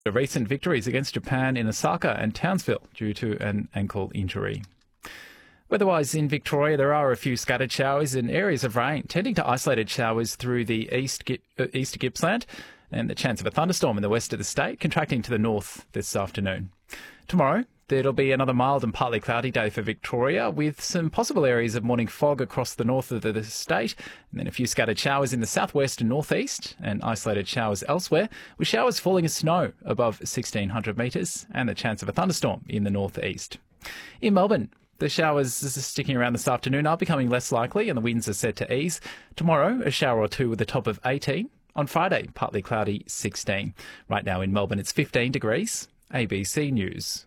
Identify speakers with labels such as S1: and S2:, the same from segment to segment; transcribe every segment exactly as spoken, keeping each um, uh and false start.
S1: The recent victories against Japan in Osaka and Townsville due to an ankle injury. Weather-wise in Victoria, there are a few scattered showers and areas of rain, tending to isolated showers through the east, uh, east of Gippsland, and the chance of a thunderstorm in the west of the state, contracting to the north this afternoon. Tomorrow, there'll be another mild and partly cloudy day for Victoria, with some possible areas of morning fog across the north of the state, and then a few scattered showers in the southwest and northeast, and isolated showers elsewhere, with showers falling as snow above sixteen hundred metres, and the chance of a thunderstorm in the northeast. In Melbourne, the showers sticking around this afternoon are becoming less likely, and the winds are set to ease. Tomorrow, a shower or two with a top of eighteen. On Friday, partly cloudy, sixteen. Right now in Melbourne, it's fifteen degrees. A B C News.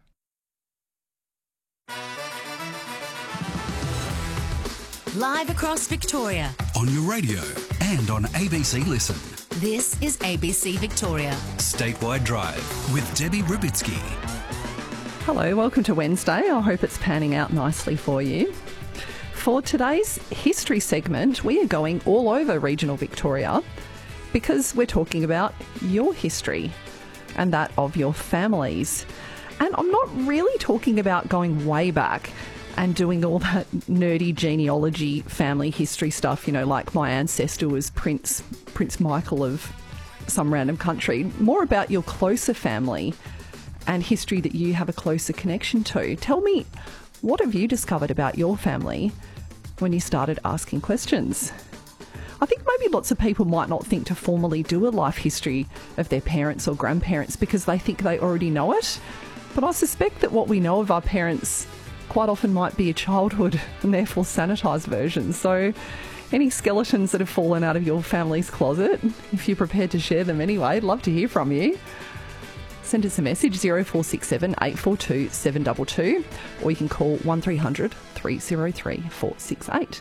S2: Live across Victoria.
S3: On your radio and on A B C Listen.
S2: This is A B C Victoria.
S3: Statewide Drive with Debbie Rubitsky.
S4: Hello, welcome to Wednesday. I hope it's panning out nicely for you. For today's history segment, we are going all over regional Victoria because we're talking about your history and that of your families. And I'm not really talking about going way back and doing all that nerdy genealogy family history stuff, you know, like my ancestor was Prince Prince Michael of some random country. More about your closer family and history that you have a closer connection to. Tell me, what have you discovered about your family when you started asking questions? I think maybe lots of people might not think to formally do a life history of their parents or grandparents because they think they already know it. But I suspect that what we know of our parents quite often might be a childhood and therefore sanitised version. So any skeletons that have fallen out of your family's closet, if you're prepared to share them anyway, I'd love to hear from you. Send us a message, zero four six seven, eight four two, seven two two, or you can call one three hundred, three oh three, four six eight.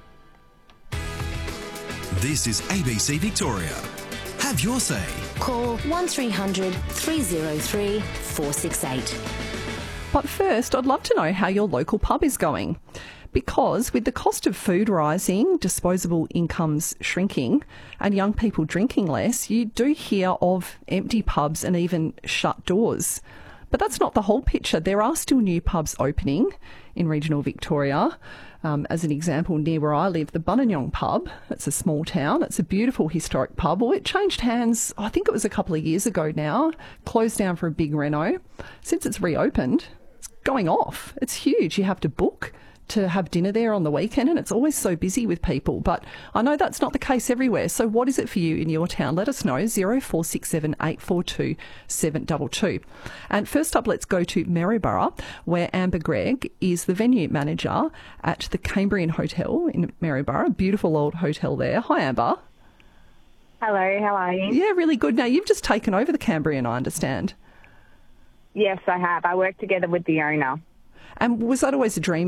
S3: This is A B C Victoria. Have your say.
S2: Call one three hundred, three oh three, four six eight.
S4: But first, I'd love to know how your local pub is going. Because with the cost of food rising, disposable incomes shrinking, and young people drinking less, you do hear of empty pubs and even shut doors. But that's not the whole picture. There are still new pubs opening in regional Victoria. Um, as an example, near where I live, the Buninyong pub. It's a small town. It's a beautiful historic pub. Well, it changed hands, I think it was a couple of years ago now, closed down for a big reno. Since it's reopened, it's going off. It's huge. You have to book to have dinner there on the weekend, and it's always so busy with people. But I know that's not the case everywhere. So what is it for you in your town? Let us know, zero four six seven, eight four two, seven two two. And first up, let's go to Maryborough, where Amber Gregg is the venue manager at the Cambrian Hotel in Maryborough, a beautiful old hotel there. Hi, Amber.
S5: Hello, how are you?
S4: Yeah, really good. Now, you've just taken over the Cambrian, I understand.
S5: Yes, I have. I work together with the owner.
S4: And was that always a dream